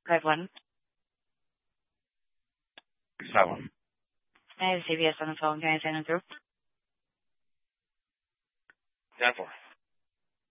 5-1. Seven. I have CBS on the phone. Can I send him through? 10-4.